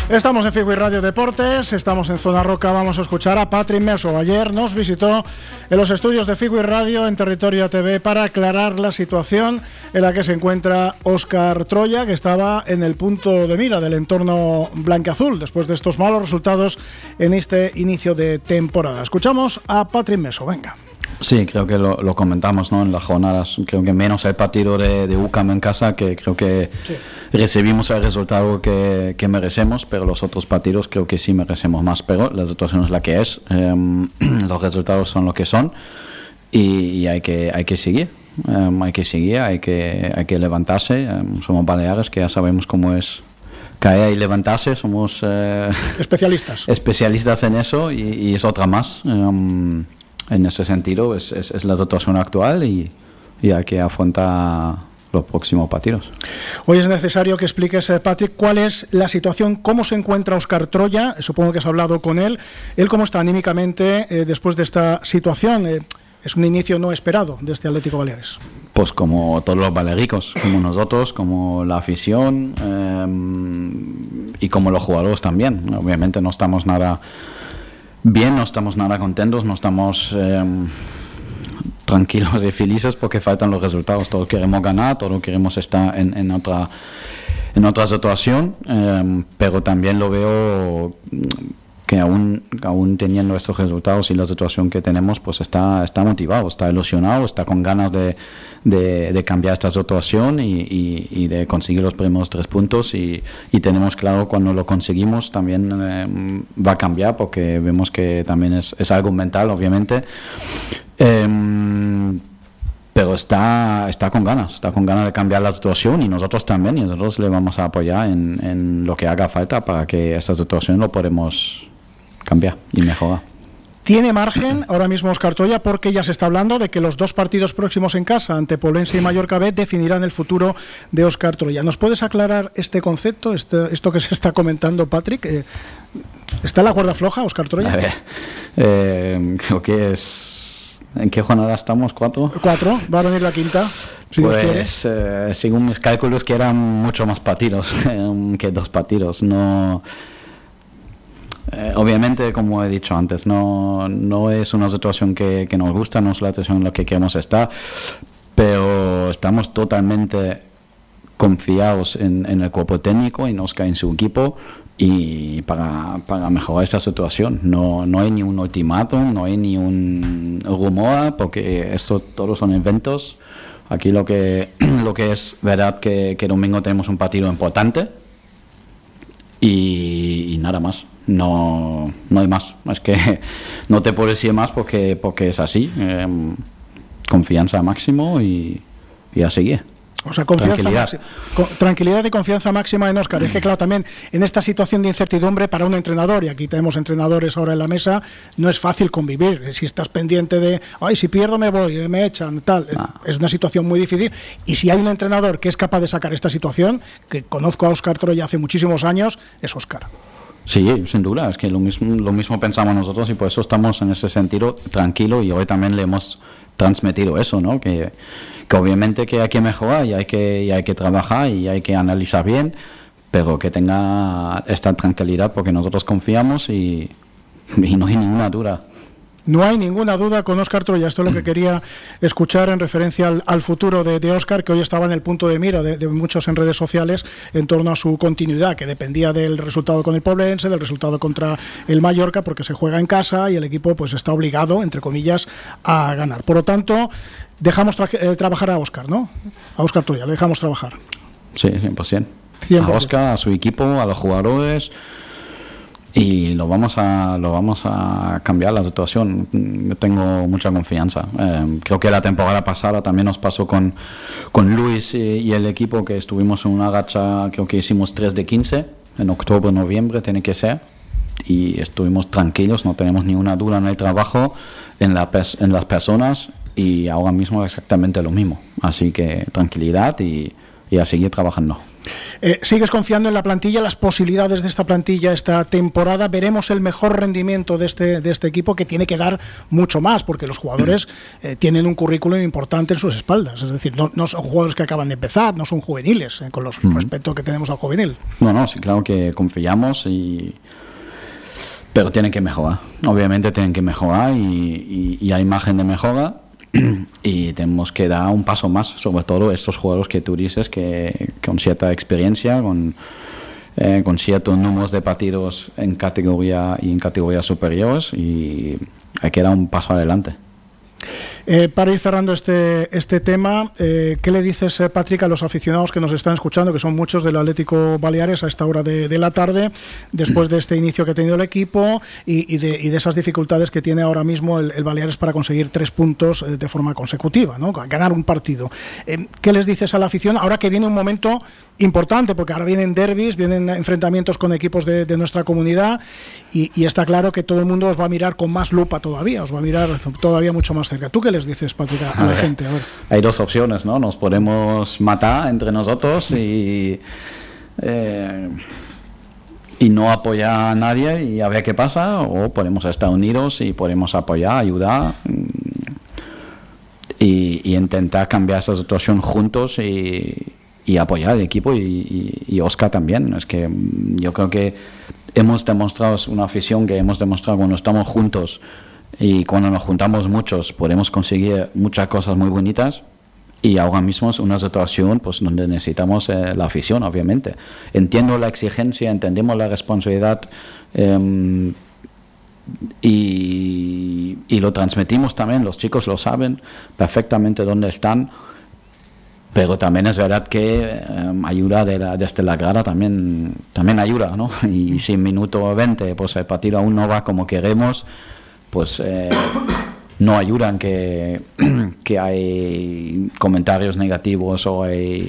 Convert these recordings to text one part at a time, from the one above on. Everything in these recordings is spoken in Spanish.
Estamos en Figui Radio Deportes, estamos en Zona Roca, vamos a escuchar a Patrick Meso. Ayer nos visitó en los estudios de Figui Radio en Territorio TV para aclarar la situación en la que se encuentra Óscar Troya, que estaba en el punto de mira del entorno blanquiazul después de estos malos resultados en este inicio de temporada. Escuchamos a Patrick Meso, venga. Sí, creo que lo comentamos, ¿no? En las jornadas, creo que menos el partido de UCAM en casa, que creo que sí recibimos el resultado que merecemos, pero los otros partidos creo que sí merecemos más, pero la situación es la que es, los resultados son lo que son y hay que seguir, hay que levantarse. Somos baleares, que ya sabemos cómo es caer y levantarse, somos especialistas en eso y es otra más. En ese sentido es la situación actual y hay que afrontar los próximos partidos. Hoy es necesario que expliques, Patrick, cuál es la situación, cómo se encuentra Óscar Troya. Supongo que has hablado con él cómo está anímicamente después de esta situación. Es un inicio no esperado de este Atlético Baleares. Pues como todos los balericos, como nosotros, como la afición y como los jugadores también. Obviamente no estamos nada bien, no estamos nada contentos, no estamos tranquilos y felices porque faltan los resultados. Todos queremos ganar, todos queremos estar en otra situación, pero también lo veo que aún teniendo estos resultados y la situación que tenemos, pues está motivado, está ilusionado, está con ganas de cambiar esta situación y de conseguir los primeros 3 puntos y tenemos claro cuando lo conseguimos también va a cambiar, porque vemos que también es algo mental, obviamente, pero está con ganas de cambiar la situación y nosotros también, y nosotros le vamos a apoyar en lo que haga falta para que esta situación lo podemos cambiar y mejorar. ¿Tiene margen ahora mismo Óscar Troya? Porque ya se está hablando de que los 2 partidos próximos en casa, ante Poblense y Mallorca B, definirán el futuro de Óscar Troya. ¿Nos puedes aclarar este concepto, esto que se está comentando, Patrick? ¿Está la cuerda floja, Óscar Troya? A ver, creo que es... ¿En qué jornada estamos? ¿4? 4, va a venir la quinta. Si pues según mis cálculos, que eran mucho más partidos que 2 partidos. No... obviamente, como he dicho antes, no es una situación que nos gusta, no es la situación en la que queremos estar, pero estamos totalmente confiados en el cuerpo técnico, en Óscar y en su equipo, y para mejorar esta situación. No hay ni un ultimátum, no hay ni un rumor, porque esto todos son eventos. Aquí lo que es verdad que domingo tenemos un partido importante y nada más. No hay más. Es que no te puedo decir más porque es así. Confianza máximo y a seguir. O sea, tranquilidad y confianza máxima en Óscar. Es que claro, también en esta situación de incertidumbre para un entrenador, y aquí tenemos entrenadores ahora en la mesa, no es fácil convivir. Si estás pendiente de, ay, si pierdo me voy, me echan, tal. Es una situación muy difícil. Y si hay un entrenador que es capaz de sacar esta situación, que conozco a Óscar Troya hace muchísimos años, es Óscar. Sí, sin duda, es que lo mismo pensamos nosotros y por eso estamos en ese sentido tranquilo, y hoy también le hemos transmitido eso, ¿no? Que obviamente que hay que mejorar y hay que trabajar y hay que analizar bien, pero que tenga esta tranquilidad porque nosotros confiamos y no hay ninguna duda. No hay ninguna duda con Óscar Troya. Esto es lo que quería escuchar en referencia al futuro de Óscar, que hoy estaba en el punto de mira de muchos en redes sociales en torno a su continuidad, que dependía del resultado con el Poblense, del resultado contra el Mallorca, porque se juega en casa y el equipo pues está obligado, entre comillas, a ganar. Por lo tanto, dejamos trabajar a Óscar, ¿no? A Óscar Troya, le dejamos trabajar. Sí, 100%. A Óscar, a su equipo, a los jugadores... y lo vamos a cambiar la situación. Yo tengo mucha confianza. Creo que la temporada pasada también nos pasó con Luis y el equipo, que estuvimos en una racha, creo que hicimos 3 de 15 en octubre, noviembre tiene que ser, y estuvimos tranquilos, no tenemos ninguna duda en el trabajo, en las personas, y ahora mismo exactamente lo mismo. Así que tranquilidad y a seguir trabajando. ¿Sigues confiando en la plantilla, las posibilidades de esta plantilla esta temporada? ¿Veremos el mejor rendimiento de este equipo, que tiene que dar mucho más, porque los jugadores tienen un currículum importante en sus espaldas? Es decir, no son jugadores que acaban de empezar, no son juveniles, con los respeto que tenemos al juvenil. No, sí, claro que confiamos, pero tienen que mejorar. Obviamente tienen que mejorar y hay margen de mejora. Y tenemos que dar un paso más, sobre todo estos jugadores que tú dices, que con cierta experiencia, con ciertos números de partidos en categoría y en categorías superiores, y hay que dar un paso adelante. Para ir cerrando este tema, ¿qué le dices, Patrick, a los aficionados que nos están escuchando, que son muchos, del Atlético Baleares a esta hora de la tarde, después de este inicio que ha tenido el equipo y de esas dificultades que tiene ahora mismo el Baleares para conseguir 3 puntos de forma consecutiva, ¿no? Ganar un partido? ¿Qué les dices a la afición ahora que viene un momento importante? Porque ahora vienen derbis, vienen enfrentamientos con equipos de nuestra comunidad y está claro que todo el mundo os va a mirar con más lupa todavía, os va a mirar todavía mucho más cerca. ¿Tú qué les dices, Patrick, a la gente? A ver. Hay 2 opciones, ¿no? Nos podemos matar entre nosotros y no apoyar a nadie y a ver qué pasa, o podemos estar unidos y podemos apoyar, ayudar y intentar cambiar esa situación juntos y apoyar al equipo y Óscar también. Es que yo creo que hemos demostrado, es una afición que hemos demostrado cuando estamos juntos y cuando nos juntamos muchos podemos conseguir muchas cosas muy bonitas, y ahora mismo es una situación pues donde necesitamos la afición, obviamente. Entiendo la exigencia, entendemos la responsabilidad y lo transmitimos también, los chicos lo saben perfectamente dónde están. Pero también es verdad que ayuda desde la grada también ayuda, ¿no? Y si en minuto 20 pues el partido aún no va como queremos, pues no ayudan que hay comentarios negativos o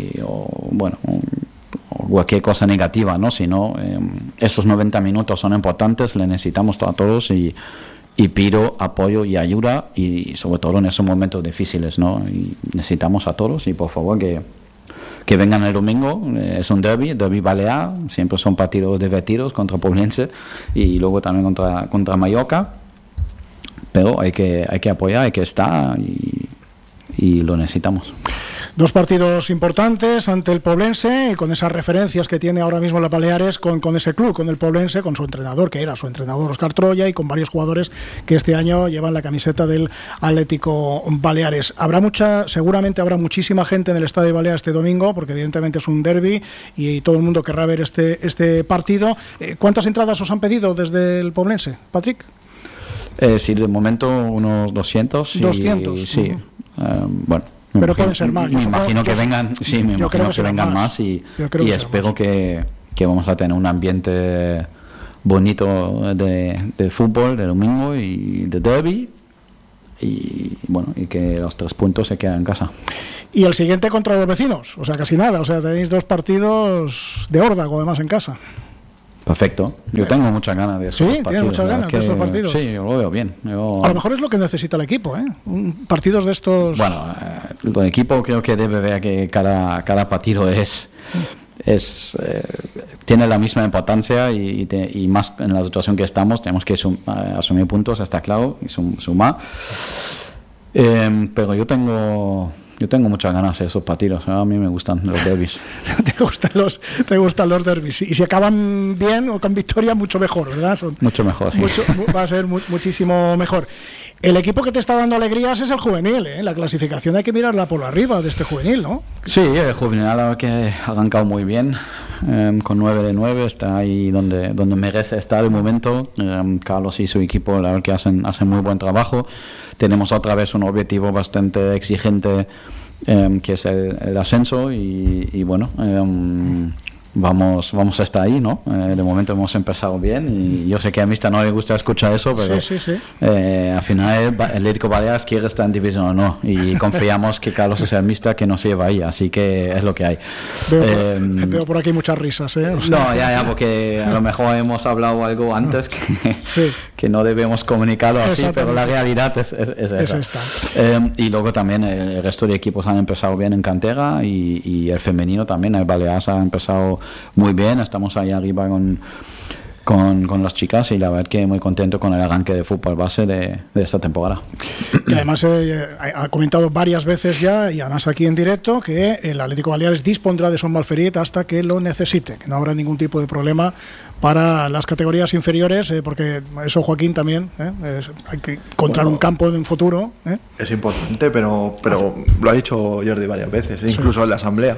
cualquier cosa negativa, ¿no? Sino esos 90 minutos son importantes, le necesitamos a todos y pido apoyo y ayuda, y sobre todo en esos momentos difíciles, ¿no? Y necesitamos a todos, y por favor que vengan el domingo. Es un derbi balear, siempre son partidos divertidos contra Poblense y luego también contra Mallorca, pero hay que apoyar, hay que estar y lo necesitamos. 2 partidos importantes ante el Poblense, y con esas referencias que tiene ahora mismo la Baleares con ese club, con el Poblense, con su entrenador, que era su entrenador Óscar Troya, y con varios jugadores que este año llevan la camiseta del Atlético Baleares. Seguramente habrá muchísima gente en el Estadio Baleares este domingo, porque evidentemente es un derbi y todo el mundo querrá ver este partido. ¿Cuántas entradas os han pedido desde el Poblense, Patrick? Sí, de momento unos 200. 200. Sí. Bueno. Pero pueden ser más. Me imagino que vengan, sí, me imagino que vengan más y espero que vamos a tener un ambiente bonito de fútbol, de domingo y de derbi, y bueno, y que los 3 puntos se quedan en casa. Y el siguiente contra los vecinos, o sea, casi nada, o sea, tenéis 2 partidos de órdago además en casa. Perfecto. Yo tengo muchas ganas de esos partidos. Sí, tienes muchas ganas de estos partidos. Sí, yo lo veo bien. A lo mejor es lo que necesita el equipo, ¿eh? Partidos de estos... Bueno, el equipo creo que debe ver que cada partido tiene la misma importancia y más en la situación que estamos. Tenemos que asumir puntos, está claro, y sumar. Pero yo tengo muchas ganas de esos partidos. A mí me gustan los derbis. ¿Te gustan los derbis? Y si acaban bien o con victoria, mucho mejor, ¿verdad? Mucho mejor. Sí. Va a ser muchísimo mejor. El equipo que te está dando alegrías es el juvenil, ¿eh? La clasificación hay que mirarla por arriba de este juvenil, ¿no? Sí, el juvenil que ha arrancado muy bien, con 9 de 9, está ahí donde merece estar de momento. Carlos y su equipo, la verdad que hacen muy buen trabajo. Tenemos otra vez un objetivo bastante exigente, que es el ascenso, y bueno, vamos a estar ahí, ¿no? De momento hemos empezado bien y yo sé que a Mista no le gusta escuchar eso, pero sí. al final el Atlético Baleares quiere estar en División o no, y confiamos que Carlos es el Mista que no se lleva ahí, así que es lo que hay. Veo por aquí muchas risas, ¿eh? O sea, no, ya, porque a lo mejor hemos hablado algo antes que no debemos comunicarlo así, pero la realidad es esa. Esta. Y luego también el resto de equipos han empezado bien en cantera y el femenino también, el Baleares ha empezado muy bien, estamos ahí arriba con las chicas y la verdad que muy contento con el arranque de fútbol base de esta temporada. Que además ha comentado varias veces ya, y además aquí en directo, que el Atlético Baleares dispondrá de Son Malferit hasta que lo necesite, que no habrá ningún tipo de problema para las categorías inferiores, porque eso, Joaquín, también hay que encontrar un campo en un futuro. Es importante, pero lo ha dicho Jordi varias veces, incluso en la asamblea.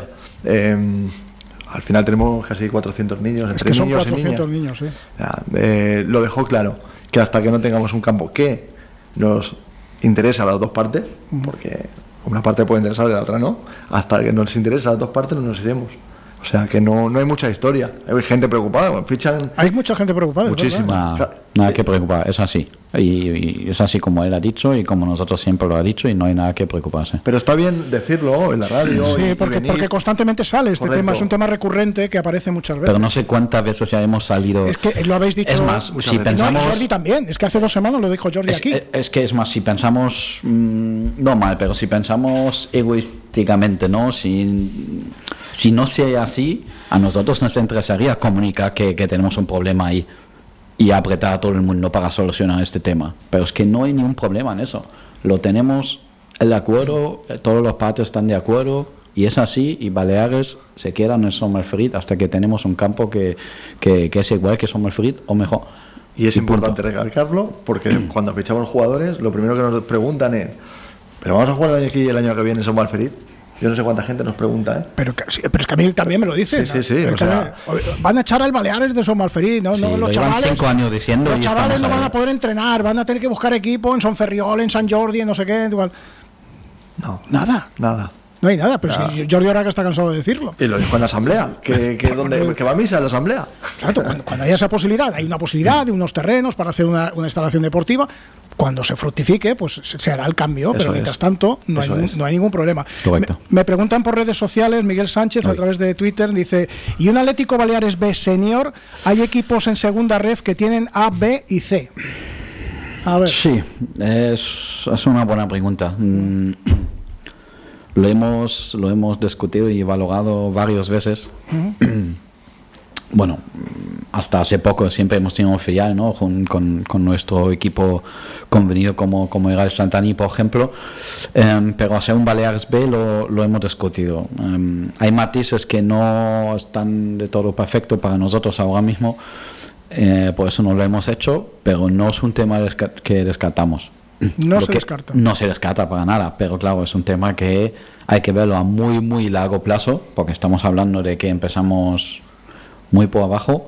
Al final tenemos casi 400 niños, entre son niños 400 y niños, sí. Lo dejó claro, que hasta que no tengamos un campo que nos interesa a las dos partes, porque una parte puede interesar y la otra no, hasta que nos interesa a las dos partes no nos iremos. O sea que no hay mucha historia. Hay gente preocupada, fichan. Hay mucha gente preocupada. Muchísima. Nada que preocupar, es así. Y es así como él ha dicho y como nosotros siempre lo ha dicho, y no hay nada que preocuparse. Pero está bien decirlo en la radio. Sí, porque constantemente sale este tema, es un tema recurrente que aparece muchas veces. Pero no sé cuántas veces ya hemos salido. Es que lo habéis dicho. Es más, si pensamos. No, y Jordi también, es que hace 2 semanas lo dijo Jordi aquí. Es que es más, si pensamos, no mal, pero si pensamos egoísticamente, ¿no? Si no sea así, a nosotros nos interesaría comunicar que tenemos un problema ahí y apretar a todo el mundo para solucionar este tema. Pero es que no hay ningún problema en eso. Lo tenemos de acuerdo, todos los partes están de acuerdo y es así, y Baleares se queda en el Son Malferit hasta que tenemos un campo que es igual que Son Malferit o mejor. Y es importante recalcarlo porque cuando fichamos jugadores, lo primero que nos preguntan es: ¿pero vamos a jugar el año aquí y el año que viene en Son Malferit? Yo no sé cuánta gente nos pregunta, Pero es que a mí también me lo dicen. Sí. O sea, van a echar al Baleares de Son Malferit, ¿no? Sí, no los llevan chavales, 5 años diciendo. los chavales no ahí. van a poder entrenar, van a tener que buscar equipo en Son Ferriol, en San Jordi, en no sé qué. Igual. No. Nada. No hay nada, pero si Jordi ahora que está cansado de decirlo. Y lo dijo en la asamblea, que va a misa en la asamblea. Claro, cuando haya esa posibilidad, hay una posibilidad de unos terrenos para hacer una instalación deportiva. Cuando se fructifique, pues se hará el cambio, pero mientras tanto no hay ningún problema. Me preguntan por redes sociales, Miguel Sánchez, a través de Twitter, dice: ¿y un Atlético Baleares B senior? ¿Hay equipos en segunda ref que tienen A, B y C? A ver. Sí, es una buena pregunta. Lo hemos discutido y valorado varias veces. Bueno, hasta hace poco siempre hemos tenido un filial, ¿no? con nuestro equipo convenido como era el Santani, por ejemplo, pero hacer un Baleares B lo hemos discutido. Hay matices que no están de todo perfecto para nosotros ahora mismo, por eso no lo hemos hecho, pero no es un tema que descartamos. No se descarta. No se descarta para nada, pero claro, es un tema que hay que verlo a muy, muy largo plazo, porque estamos hablando de que empezamos muy por abajo.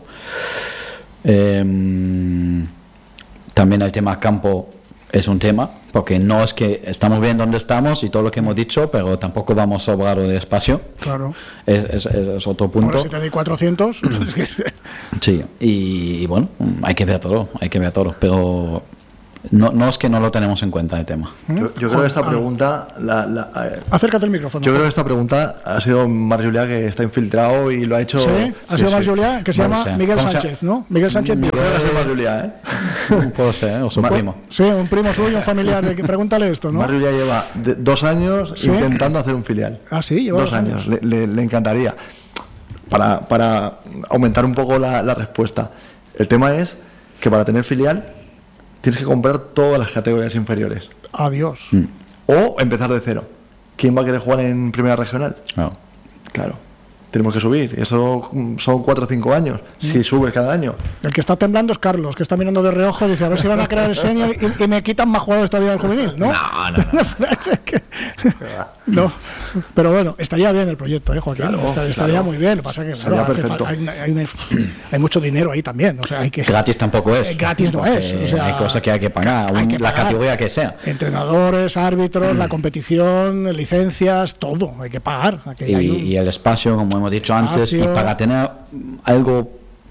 También el tema campo es un tema, porque no es que estamos bien donde estamos y todo lo que hemos dicho, pero tampoco vamos sobrado de espacio. Claro. Es otro punto. Ahora si te doy 400... Sí, y bueno, hay que ver todo, pero no es que no lo tenemos en cuenta el tema. Yo creo que esta pregunta... Acércate al micrófono. Yo creo que esta pregunta ha sido Marc Julià, que está infiltrado y lo ha hecho... Sí, ha sido Marc Julià, que se llama Miguel Sánchez, ¿no? Miguel Sánchez. Yo creo que ha sido Marc Julià, Puede ser, o su primo. Sí, un primo suyo, un familiar. Pregúntale esto, ¿no? Marc Julià lleva 2 años intentando hacer un filial. Ah, sí, lleva 2 años. Le encantaría. Para aumentar un poco la respuesta. El tema es que para tener filial tienes que comprar todas las categorías inferiores. Adiós. O empezar de cero. ¿Quién va a querer jugar en primera regional? Claro. Tenemos que subir. Eso son 4 o 5 años. Si subes cada año. El que está temblando es Carlos, que está mirando de reojo. Dice: a ver si van a crear el senior y me quitan más jugadores todavía del juvenil, ¿no? No. No, pero bueno, estaría bien el proyecto, Joaquín. Claro, estaría muy bien. Lo que pasa es que claro, hay mucho dinero ahí también. O sea, hay que, gratis tampoco es. Gratis no es. O sea, hay cosas que hay que pagar, la categoría que sea. Entrenadores, árbitros, la competición, licencias, todo. Hay que pagar. Y el espacio, como hemos dicho antes, y para tener algo.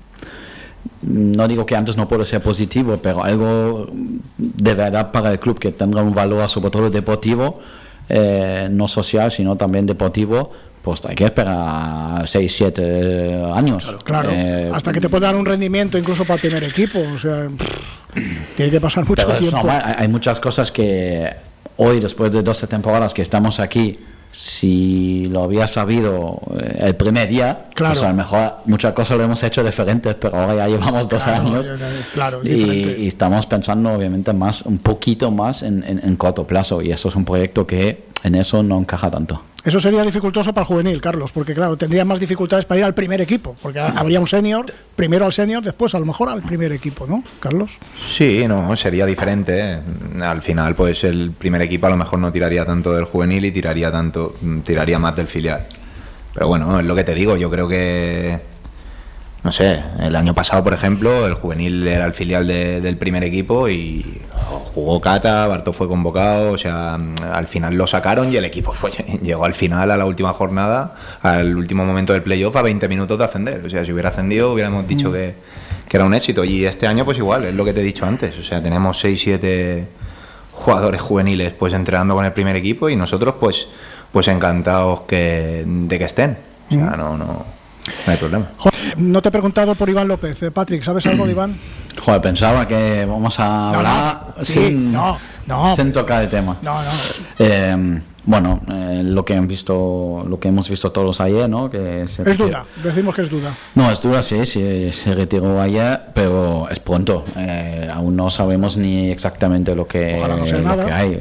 No digo que antes no puede ser positivo, pero algo de verdad para el club que tenga un valor, sobre todo deportivo, no social, sino también deportivo, pues hay que esperar 6-7 años. Claro. Hasta que te pueda dar un rendimiento incluso para el primer equipo. O sea, tiene que pasar mucho tiempo. Hay muchas cosas que hoy, después de 12 temporadas que estamos aquí, si lo había sabido el primer día, pues a lo mejor muchas cosas lo hemos hecho diferentes, pero ahora ya llevamos 2 años y estamos pensando obviamente un poquito más en corto plazo, y eso es un proyecto que en eso no encaja tanto. Eso sería dificultoso para el juvenil, Carlos, porque claro, tendría más dificultades para ir al primer equipo, porque habría un senior, primero al senior, después a lo mejor al primer equipo, ¿no, Carlos? Sí, no, sería diferente. Al final, pues el primer equipo a lo mejor no tiraría tanto del juvenil y tiraría más del filial. Pero bueno, es lo que te digo, yo creo que, no sé, el año pasado, por ejemplo, el juvenil era el filial del primer equipo y jugó Cata, Bartó fue convocado, o sea, al final lo sacaron y el equipo llegó al final, a la última jornada, al último momento del playoff, a 20 minutos de ascender. O sea, si hubiera ascendido hubiéramos dicho que era un éxito. Y este año pues igual, es lo que te he dicho antes, o sea, tenemos 6-7 jugadores juveniles pues entrenando con el primer equipo y nosotros pues encantados de que estén. O sea, no hay problema. No te he preguntado por Iván López. Patrick, ¿sabes algo de Iván? Joder, pensaba que vamos a hablar sin tocar el tema. Bueno, lo que hemos visto todos ayer, ¿no? Es duda, decimos que es duda. No, es duda, sí, se retiró ayer, pero es pronto. Aún no sabemos ni exactamente lo que hay.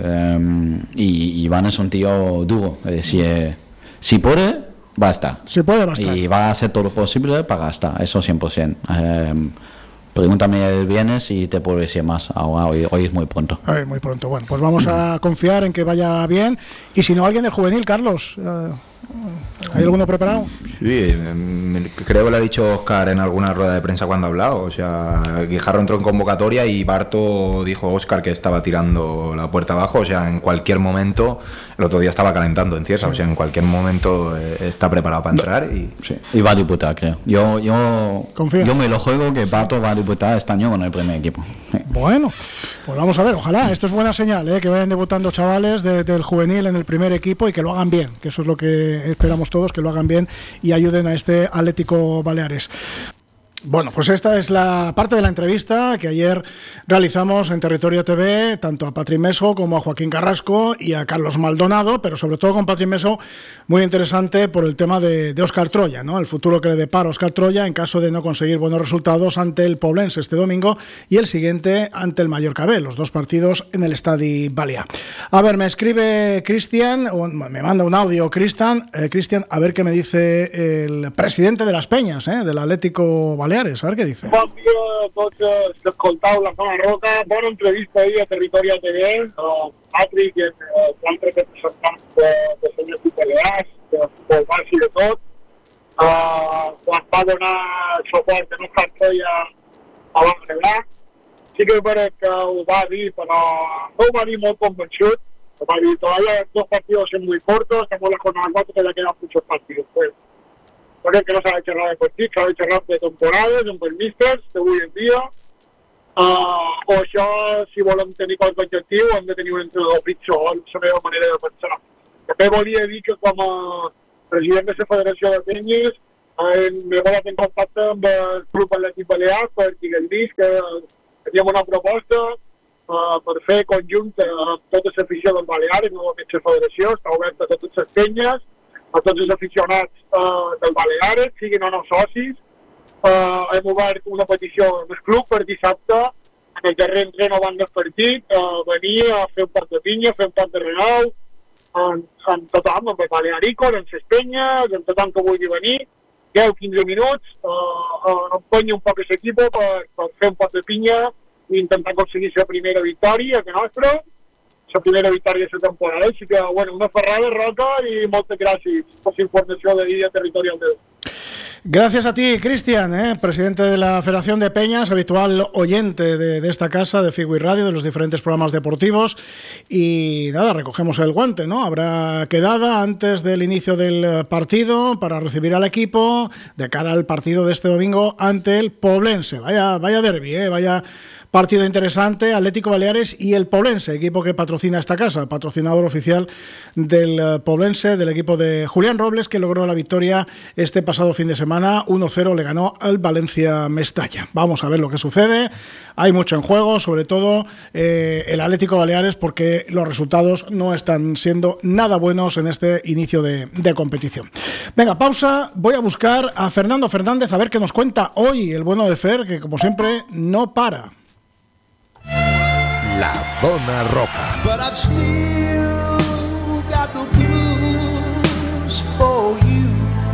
Y Iván es un tío duro. Si puede, va a estar. Si puede, va a estar. Y va a hacer todo lo posible para estar, eso 100%. Pregúntame el viernes y te puedo decir más. Ahora, hoy es muy pronto. Muy pronto. Bueno, pues vamos a confiar en que vaya bien. Y si no, alguien del juvenil, Carlos. ¿Hay alguno preparado? Sí, creo que lo ha dicho Óscar en alguna rueda de prensa cuando ha hablado. O sea, Guijarro entró en convocatoria y Barto dijo a Óscar que estaba tirando la puerta abajo. O sea, en cualquier momento, el otro día estaba calentando en Cieza. Sí. O sea, en cualquier momento está preparado para entrar. Y va a disputar, creo. Yo me lo juego que Barto va a disputar este año con el primer equipo. Sí. Bueno, pues vamos a ver, ojalá. Esto es buena señal, que vayan debutando chavales del juvenil en el primer equipo y que lo hagan bien, que eso es lo que esperamos todos, que lo hagan bien y ayuden a este Atlético Baleares. Bueno, pues esta es la parte de la entrevista que ayer realizamos en Territorio TV, tanto a Patrick Meso como a Joaquín Carrasco y a Carlos Maldonado, pero sobre todo con Patrick Meso, muy interesante por el tema de Óscar Troya, ¿no? El futuro que le depara a Óscar Troya en caso de no conseguir buenos resultados ante el Poblense este domingo y el siguiente ante el Mallorca B, los 2 partidos en el Estadi Balear. A ver, me escribe Cristian, me manda un audio Cristian, a ver qué me dice el presidente de las Peñas, del Atlético Baleares. A ver què dice. Bon dia a tots els que escoltau la Zona Roca. Bona entrevista ahir a Territori TV. Patrick i l'altre representant de Senyor Balears, de futbol bàsic i de tot. Quan va donar suport a Óscar Troya a l'Angleterra. Sí que és veritat que ho va dir, però no ho va dir molt convençut. Va dir, todavía 2 partidos son muy cortos, estamos en la jornada 4, todavía quedan muchos partidos. Pues, crec que no s'ha de xerrar de partits, s'ha de xerrar de temporades, amb els místers d'avui en dia. O això, si volem tenir qualque objectiu, hem de tenir un entrenador pitjor, és la meva manera de pensar. També volia dir que com a president de la Federació de Penyes m'he posat en contacte amb el Club Atlètic Balear per dir-los que teníem una proposta per fer conjunt amb tota l'afició del Balear, no només la Federació, està oberta a totes les penyes, a tots els aficionats del Baleares, siguin o no socis. Hem obert una petició amb el club per dissabte, en el darrer entreno abans del partit, venir a fer un pot de pinya, fer un pot de renou, amb tothom, amb els balearicos, amb les penyes, amb tothom que vulgui venir, 10-15 minuts, empènyer un poc l'equip per fer un pot de pinya i intentar aconseguir la primera victòria que nostra, la primera victòria de la temporada. Així que, bueno, una ferrada, Roca, i moltes gràcies per la informació de Dia Territorial de... Gracias a ti, Cristian, presidente de la Federación de Peñas, habitual oyente de esta casa, de Figui Radio, de los diferentes programas deportivos. Y nada, recogemos el guante, ¿no? Habrá quedada antes del inicio del partido para recibir al equipo de cara al partido de este domingo ante el Poblense. Vaya derbi, vaya partido interesante, Atlético Baleares y el Poblense, equipo que patrocina esta casa, patrocinador oficial del Poblense, del equipo de Julián Robles, que logró la victoria este pasado fin de semana. 1-0 le ganó al Valencia Mestalla. Vamos a ver lo que sucede. Hay mucho en juego, sobre todo el Atlético Baleares, porque los resultados no están siendo nada buenos en este inicio de competición. Venga, pausa. Voy a buscar a Fernando Fernández a ver qué nos cuenta hoy el bueno de Fer, que como siempre no para. La Zona Roca. But I've still got the blues for you.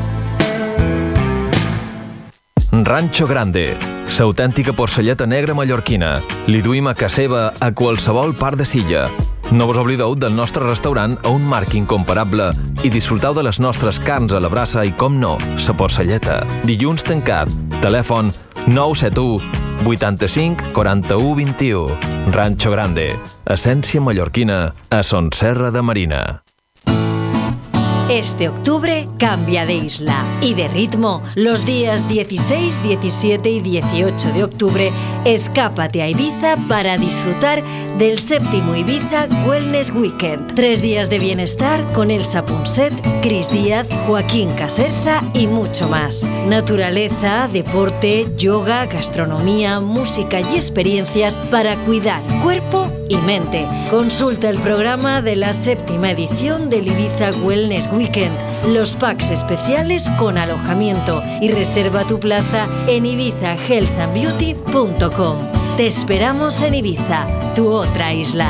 Rancho Grande, l'autèntica porcelleta negra mallorquina. Li duim a casa seva a qualsevol part de Silla. No vos oblideu del nostre restaurant a un marc incomparable i disfruteu de les nostres carns a la brasa i, com no, la porcelleta. Dilluns tancat. Telèfon 971 85 41 21. Rancho Grande, essència mallorquina a Son Serra de Marina. Este octubre cambia de isla y de ritmo. Los días 16, 17 y 18 de octubre, escápate a Ibiza para disfrutar del 7º Ibiza Wellness Weekend. 3 días de bienestar con Elsa Punset, Cris Díaz, Joaquín Caserza y mucho más. Naturaleza, deporte, yoga, gastronomía, música y experiencias para cuidar cuerpo y mente. Consulta el programa de la 7ª edición del Ibiza Wellness Weekend, los packs especiales con alojamiento, y reserva tu plaza en ibizahealthandbeauty.com. Te esperamos en Ibiza, tu otra isla.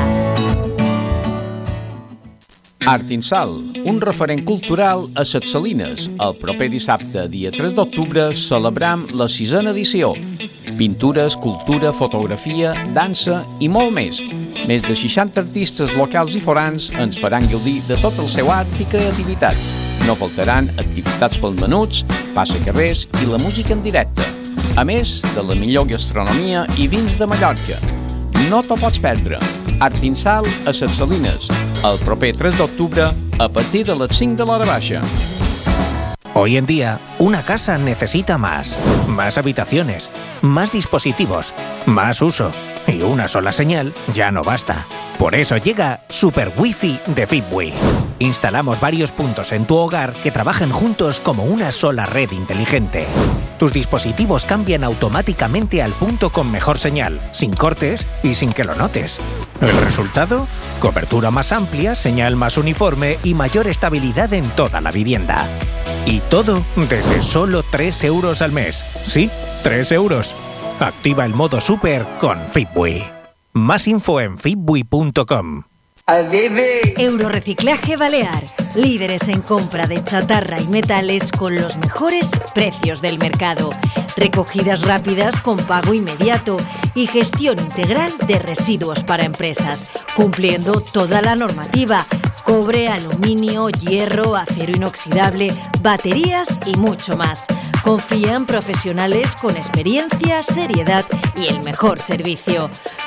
Artinsal, un referent cultural a Ses Salines. El proper dissabte, dia 3 d'octubre, celebram la 6ª edició. Pintura, escultura, fotografia, dansa i molt més. Més de 60 artistes locals i forans ens faran gaudir de tot el seu art i creativitat. No faltaran activitats pels menuts, passacarrers i la música en directe. A més de la millor gastronomia i vins de Mallorca. No t'ho pots perdre. Artinsal a Ses Salines, el proper 3 d'octubre a partir de les 5 de l'hora baixa. Hoy en día, una casa necesita más habitaciones, más dispositivos, más uso. Y una sola señal ya no basta. Por eso llega Super Wi-Fi de Fitbui. Instalamos varios puntos en tu hogar que trabajan juntos como una sola red inteligente. Tus dispositivos cambian automáticamente al punto con mejor señal, sin cortes y sin que lo notes. ¿El resultado? Cobertura más amplia, señal más uniforme y mayor estabilidad en toda la vivienda. Y todo desde solo 3 euros al mes. Sí, 3 euros. Activa el modo Super con Fitbui. Más info en fitbui.com. Eurorreciclaje Balear, líderes en compra de chatarra y metales con los mejores precios del mercado. Recogidas rápidas con pago inmediato y gestión integral de residuos para empresas, cumpliendo toda la normativa: cobre, aluminio, hierro, acero inoxidable, baterías y mucho más. Confía en profesionales con experiencia, seriedad y el mejor servicio.